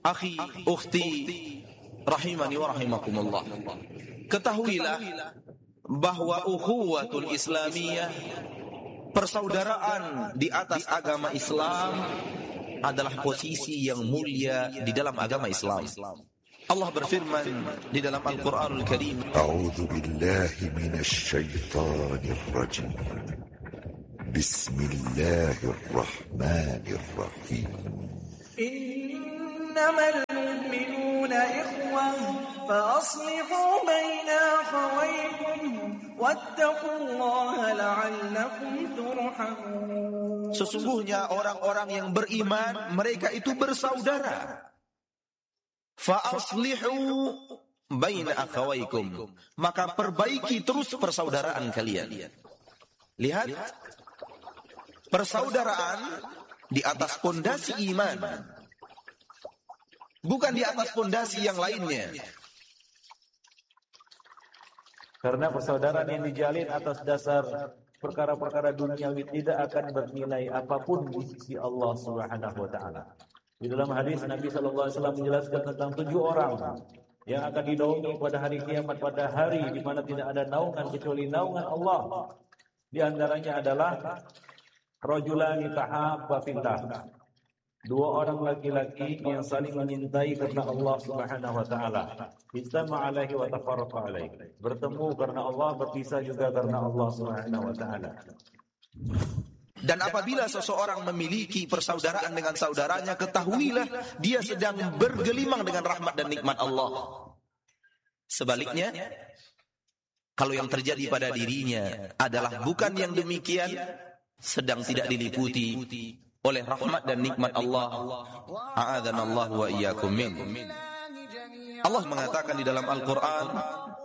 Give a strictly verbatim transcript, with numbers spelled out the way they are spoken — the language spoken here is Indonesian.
akhi, ukhti, rahimani wa rahimakumullah. Ketahuilah bahwa ukhuwatul Islamiyah, persaudaraan di atas agama Islam, adalah posisi yang mulia di dalam agama Islam. Allah berfirman di dalam Al-Qur'anul Karim, A'udzu billahi minasy syaithanir rajim. Bismillahirrahmanirrahim. Innamal mu'minuna ikhwah fa aslihu baina akhawaykum wattaqullaha la'allakum turhamun. Sesungguhnya orang-orang yang beriman, mereka itu bersaudara. Fa aslihu baina akhawaykum, maka perbaiki terus persaudaraan kalian. Lihat, persaudaraan di atas pondasi iman, bukan di atas pondasi yang lainnya. Karena persaudaraan yang dijalin atas dasar perkara-perkara duniawi tidak akan bernilai apapun di sisi Allah Subhanahu wa taala. Di dalam hadis Nabi sallallahu alaihi wasallam menjelaskan tentang tujuh orang yang akan dinaungi pada hari kiamat, pada hari di mana tidak ada naungan kecuali naungan Allah. Di antaranya adalah rajulani tahabba fillah, dua orang laki-laki yang saling menyintai karena Allah Subhanahu wa taala. Istama alaihi wa tafarraqa alaihi, bertemu karena Allah, berpisah juga karena Allah Subhanahu wa taala. Dan apabila seseorang memiliki persaudaraan dengan saudaranya, ketahuilah dia sedang bergelimang dengan rahmat dan nikmat Allah. Sebaliknya, kalau yang terjadi pada dirinya adalah bukan yang demikian, sedang tidak diliputi oleh rahmat dan nikmat Allah. A'adzanallahu wa iyyakum min. Allah mengatakan di dalam Al-Qur'an,